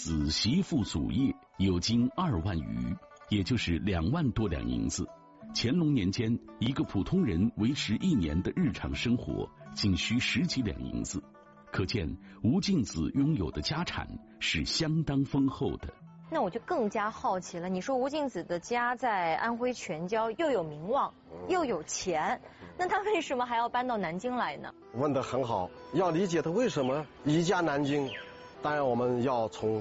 子媳妇祖业，有金2万余，也就是2万多两银子。乾隆年间，一个普通人维持1年的日常生活，仅需10几两银子。可见吴敬梓拥有的家产是相当丰厚的。 那我就更加好奇了，你说吴敬梓的家在安徽全椒，又有名望，又有钱，那他为什么还要搬到南京来呢？ 问得很好，要理解他为什么移家南京，当然我们要从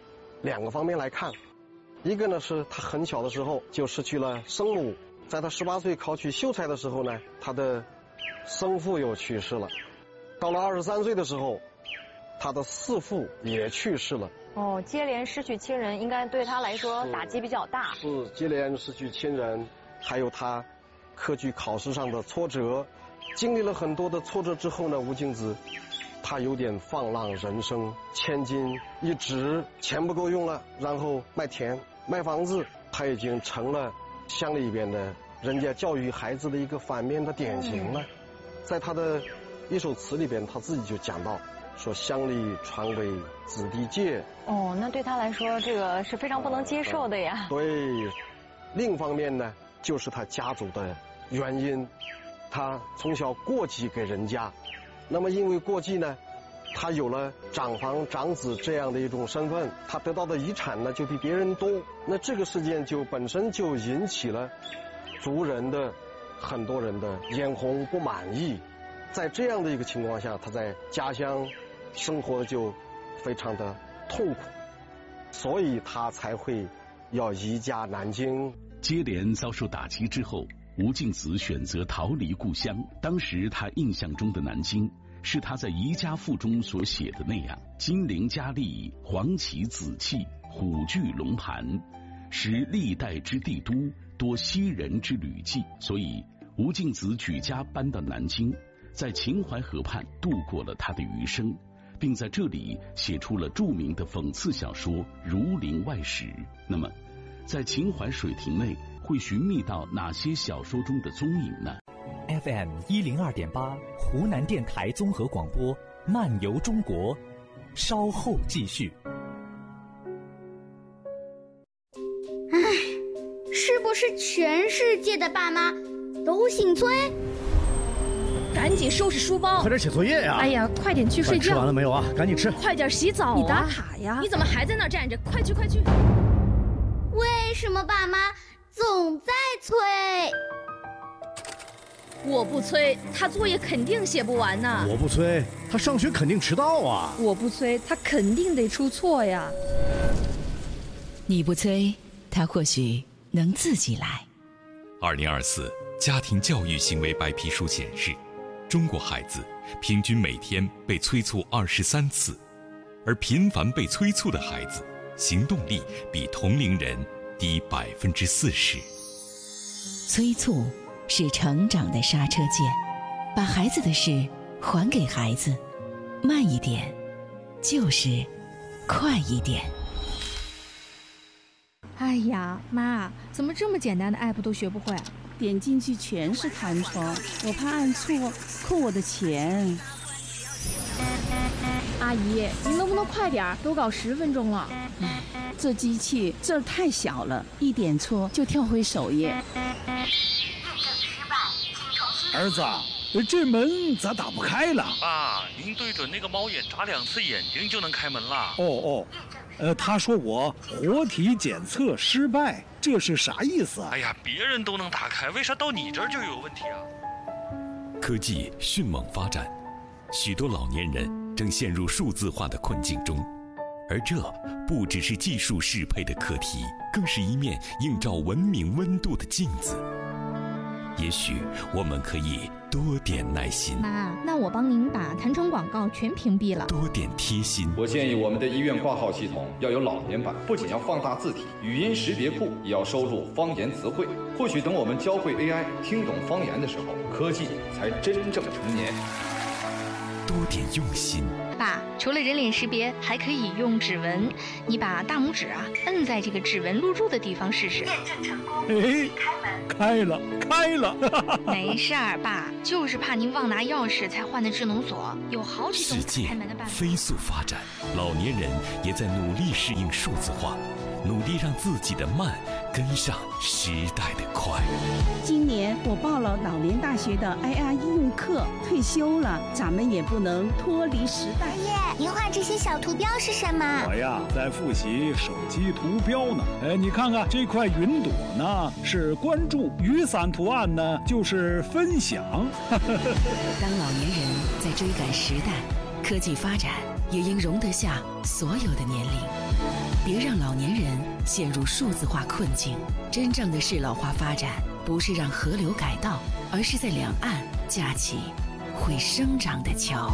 2个方面来看。一个呢是他很小的时候就失去了生母，在他18岁考取秀才的时候呢，他的生父又去世了。到了23岁的时候，他的弑父也去世了。 哦，接连失去亲人，应该对他来说打击比较大。 是接连失去亲人，还有他科举考试上的挫折，经历了很多的挫折之后呢，吴敬梓他有点放浪人生，千金一掷，钱不够用了，然后卖田卖房子，他已经成了乡里边的人家教育孩子的一个反面的典型了。在他的一首词里边，他自己就讲到说，乡里传为子弟戒。 哦，那对他来说这个是非常不能接受的呀。 对，另一方面呢，就是他家族的原因，他从小过继给人家，那么因为过继呢，他有了长房长子这样的一种身份，他得到的遗产呢就比别人多。那这个事件就本身就引起了族人的很多人的眼红不满意。在这样的一个情况下，他在家乡生活就非常的痛苦，所以他才会要移家南京。 接连遭受打击之后，吴敬梓选择逃离故乡。当时他印象中的南京，是他在《遗家赋》中所写的那样：金陵佳丽，黄旗紫气，虎踞龙盘，实历代之帝都，多西人之旅迹。所以吴敬梓举家搬到南京，在秦淮河畔度过了他的余生，并在这里写出了著名的讽刺小说《儒林外史》。那么在秦淮水亭内会寻觅到哪些小说中的踪影呢？ FM 102.8湖南电台综合广播，漫游中国，稍后继续。 唉，是不是全世界的爸妈都姓崔？ 赶紧收拾书包， 快点写作业呀！ 哎呀，快点去睡觉。 吃完了没有啊？赶紧吃。 快点洗澡啊！ 你打卡呀？ 你怎么还在那儿站着？快去快去！ 为什么爸妈总在催？ 我不催，他作业肯定写不完呢。 我不催，他上学肯定迟到啊。 我不催，他肯定得出错呀。 你不催，他或许能自己来。 2024家庭教育行为白皮书显示，中国孩子平均每天被催促23次，而频繁被催促的孩子，行动力比同龄人低40%。 催促是成长的刹车键，把孩子的事还给孩子，慢一点，就是快一点。 哎呀，妈，怎么这么简单的 app 都学不会？ 点进去全是弹窗，我怕按错扣我的钱。 阿姨，您能不能快点？都搞10分钟了。 这机器字儿太小了，一点错就跳回首页。 儿子，这门咋打不开了？ 爸，您对准那个猫眼眨2次眼睛就能开门啦。 他说我活体检测失败，这是啥意思啊？ 哎呀，别人都能打开，为啥到你这儿就有问题啊？ 科技迅猛发展，许多老年人正陷入数字化的困境中，而这不只是技术适配的课题，更是一面映照文明温度的镜子。也许我们可以多点耐心。 妈，那我帮您把弹窗广告全屏蔽了。 多点贴心。 我建议我们的医院挂号系统要有老年版，不仅要放大字体，语音识别库也要收录方言词汇。或许等我们教会 AI 听懂方言的时候，科技才真正成年。 多点用心。 爸，除了人脸识别，还可以用指纹。你把大拇指摁在这个指纹录入的地方试试。验证成功。 哎，开了。 没事儿，爸，就是怕您忘拿钥匙才换的智能锁，有好几种开门的办法。 世界飞速发展，老年人也在努力适应数字化，努力让自己的慢跟上时代的快。 今年我报了老年大学的 AI 应用课，退休了，咱们也不能脱离时代。 爷爷，您画这些小图标是什么？ 我呀，在复习手机图标呢。哎，你看看这块云朵呢，是关注；雨伞图案呢，就是分享。 当老年人在追赶时代，科技发展也应容得下所有的年龄。别让老年人陷入数字化困境。真正的适老化发展，不是让河流改道，而是在两岸架起会生长的桥。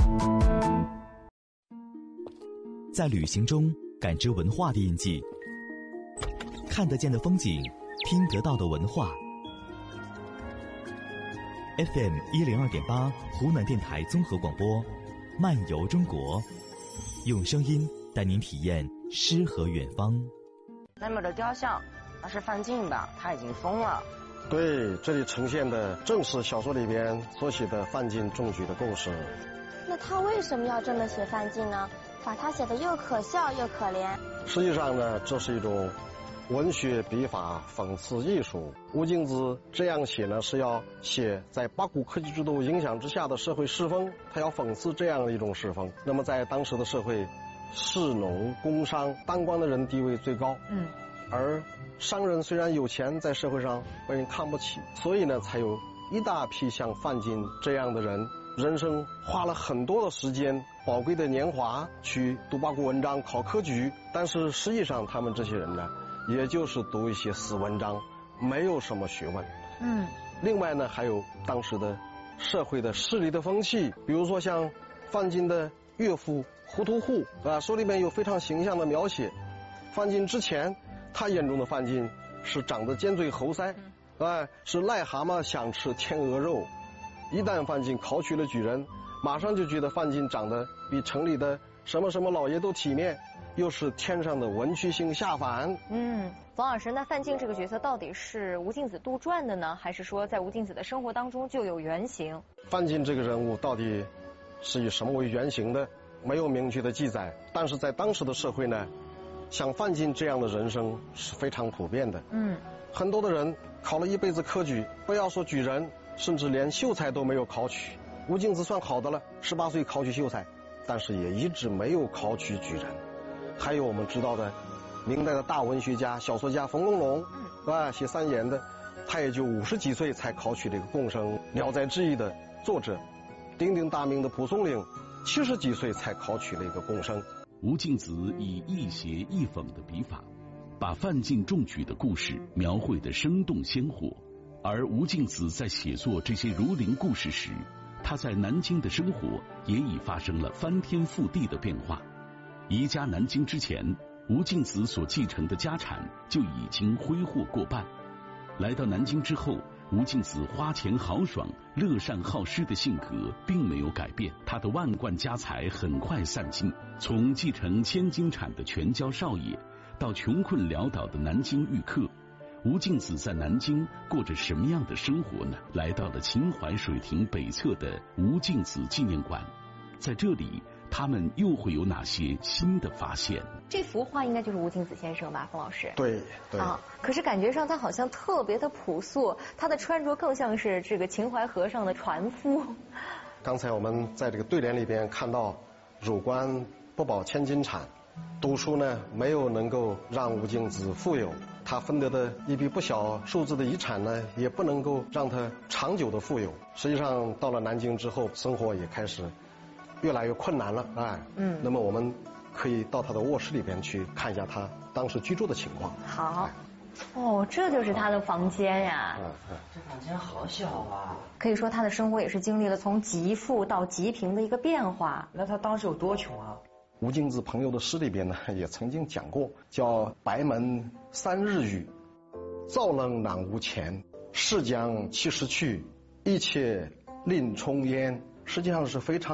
在旅行中感知文化的印记，看得见的风景，听得到的文化。FM 102.8湖南电台综合广播，漫游中国，用声音带您体验诗和远方。 那么的雕像，那是范进的，他已经疯了。 对，这里呈现的正是小说里边所写的范进中举的故事。 那他为什么要这么写范进呢？把他写得又可笑又可怜。 实际上呢，这是一种文学笔法讽刺艺术。吴敬梓这样写呢，是要写在八股科技制度影响之下的社会世风，他要讽刺这样的一种世风。那么在当时的社会，士农工商当官的人地位最高，而商人虽然有钱，在社会上被人看不起，所以呢，才有一大批像范进这样的人，人生花了很多的时间、宝贵的年华去读八股文章、考科举，但是实际上他们这些人呢，也就是读一些死文章，没有什么学问。另外呢，还有当时的社会的势力的风气，比如说像范进的岳父胡屠户书里面有非常形象的描写。范进之前，他眼中的范进是长得尖嘴猴腮，是癞蛤蟆想吃天鹅肉。一旦范进考取了举人，马上就觉得范进长得比城里的什么什么老爷都体面，又是天上的文曲星下凡。 冯老师，那范进这个角色到底是吴敬梓杜撰的呢，还是说在吴敬梓的生活当中就有原型？ 范进这个人物到底是以什么为原型的，没有明确的记载。但是在当时的社会呢，像范进这样的人生是非常普遍的。很多的人考了一辈子科举，不要说举人，甚至连秀才都没有考取。吴敬梓算好的了，18岁考取秀才，但是也一直没有考取举人。还有我们知道的明代的大文学家、小说家冯龙龙，写三言的，他也就50几岁才考取这个贡生。聊斋志异的作者鼎鼎大名的蒲松龄70几岁才考取了一个贡生。 吴敬梓以亦写亦讽的笔法，把范进中举的故事描绘得生动鲜活。而吴敬梓在写作这些儒林故事时，他在南京的生活也已发生了翻天覆地的变化。移家南京之前，吴敬梓所继承的家产就已经挥霍过半。来到南京之后，吴敬梓花钱豪爽、乐善好施的性格并没有改变，他的万贯家财很快散尽。从继承千金产的全椒少爷，到穷困潦倒的南京御客，吴敬梓在南京过着什么样的生活呢？来到了秦淮水亭北侧的吴敬梓纪念馆，在这里他们又会有哪些新的发现？ 这幅画应该就是吴敬梓先生吧，冯老师？ 对。 可是感觉上他好像特别的朴素，他的穿着更像是这个秦淮河上的船夫。 刚才我们在这个对联里边看到，汝官不保千金产，读书呢没有能够让吴敬梓富有，他分得的一笔不小数字的遗产呢，也不能够让他长久的富有。实际上到了南京之后，生活也开始越来越困难了。那么我们可以到他的卧室里边去看一下他当时居住的情况。 好。这就是他的房间呀。 这房间好小啊。 可以说他的生活也是经历了从极富到极贫的一个变化。 那他当时有多穷啊？ 吴敬梓朋友的诗里边呢，也曾经讲过，叫白门3日雨，灶冷暖无钱，逝将70去，一切另充烟。实际上是非常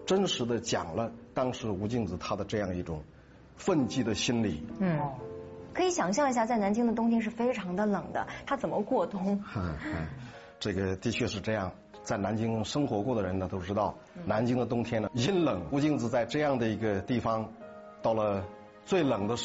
真实的讲了当时吴敬梓他的这样一种愤激的心理。 可以想象一下，在南京的冬天是非常的冷的，他怎么过冬？ 这个的确是这样。在南京生活过的人呢都知道，南京的冬天呢阴冷。吴敬梓在这样的一个地方，到了最冷的时候。